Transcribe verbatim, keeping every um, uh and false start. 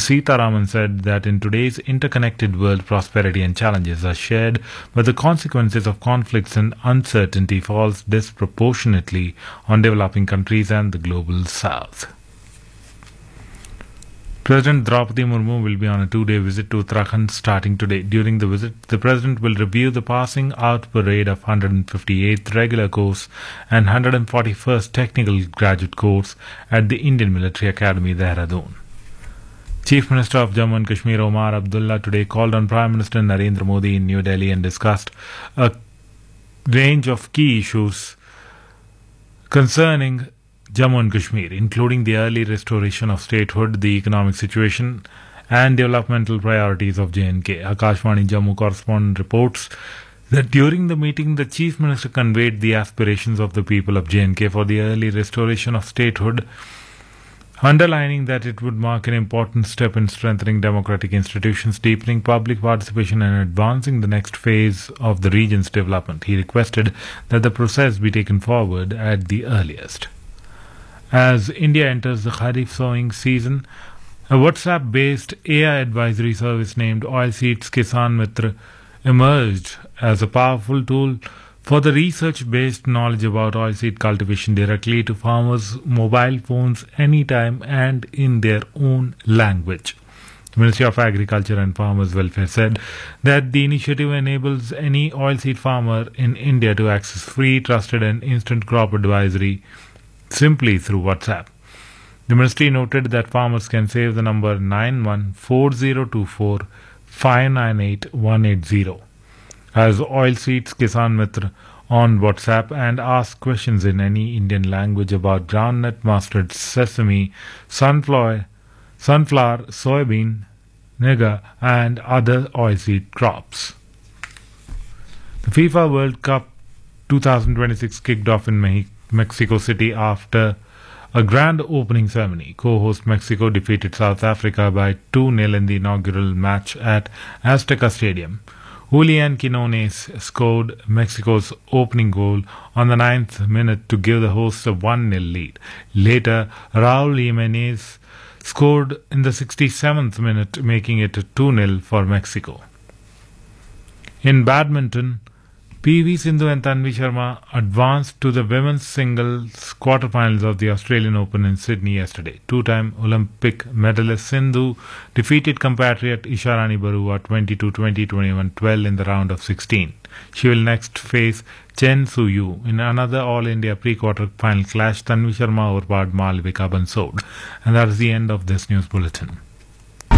Sitaraman said that in today's interconnected world, prosperity and challenges are shared, but the consequences of conflicts and uncertainty falls disproportionately on developing countries and the global south. President Draupadi Murmu will be on a two-day visit to Uttarakhand starting today. During the visit, the President will review the passing out parade of one hundred fifty-eighth regular course and one hundred forty-first technical graduate course at the Indian Military Academy, Dehradun. Chief Minister of Jammu and Kashmir Omar Abdullah today called on Prime Minister Narendra Modi in New Delhi and discussed a range of key issues concerning Jammu and Kashmir, including the early restoration of statehood, the economic situation and developmental priorities of J and K. Akashvani Jammu correspondent reports that during the meeting, the Chief Minister conveyed the aspirations of the people of J and K for the early restoration of statehood, underlining that it would mark an important step in strengthening democratic institutions, deepening public participation and advancing the next phase of the region's development. He requested that the process be taken forward at the earliest. As India enters the Kharif sowing season, a WhatsApp-based A I advisory service named Oilseeds Kisan Mitra emerged as a powerful tool for the research-based knowledge about oilseed cultivation directly to farmers' mobile phones anytime and in their own language. The Ministry of Agriculture and Farmers Welfare said that the initiative enables any oilseed farmer in India to access free, trusted and instant crop advisory simply through WhatsApp. The ministry noted that farmers can save the number nine one four zero two four five nine eight one eight zero as Oilseeds Kisan Mitra on WhatsApp and ask questions in any Indian language about groundnut, mustard, sesame, sunflower, sunflower, soybean, nigger and other oilseed crops. The FIFA World Cup twenty twenty-six kicked off in Mexico. Mexico City after a grand opening ceremony. Co-host Mexico defeated South Africa by two nil in the inaugural match at Azteca Stadium. Julian Quinones scored Mexico's opening goal on the ninth minute to give the hosts a one nil lead. Later, Raul Jimenez scored in the sixty-seventh minute, making it two nil for Mexico. In badminton, P V Sindhu and Tanvi Sharma advanced to the women's singles quarterfinals of the Australian Open in Sydney yesterday. Two-time Olympic medalist Sindhu defeated compatriot Isharani Barua twenty-two twenty, twenty-one twelve in the round of sixteen. She will next face Chen Su-yu in another All-India pre-quarter final clash. Tanvi Sharma overpowered Malvika Bansod. And that is the end of this news bulletin.